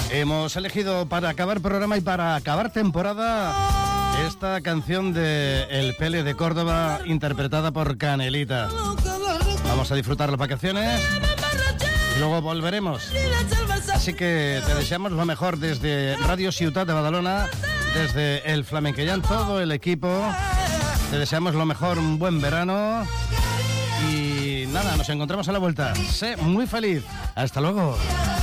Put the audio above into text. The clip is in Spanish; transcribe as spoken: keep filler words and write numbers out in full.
Hemos elegido para acabar programa y para acabar temporada esta canción de El Pele de Córdoba, interpretada por Canelita. Vamos a disfrutar las vacaciones y luego volveremos. Así que te deseamos lo mejor desde Radio Ciutat de Badalona, desde el Flamenquellán, todo el equipo. Te deseamos lo mejor, un buen verano. Y nada, nos encontramos a la vuelta. Sé muy feliz. Hasta luego.